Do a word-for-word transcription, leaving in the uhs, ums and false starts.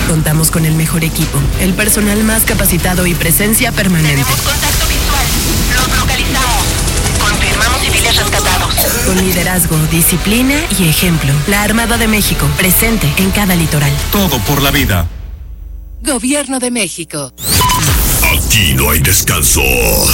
Contamos con el mejor equipo, el personal más capacitado y presencia permanente. Tenemos contacto visual. Los localizamos. Confirmamos civiles rescatados. Con liderazgo, disciplina y ejemplo. La Armada de México, presente en cada litoral. Todo por la vida. Gobierno de México. Aquí no hay descansos.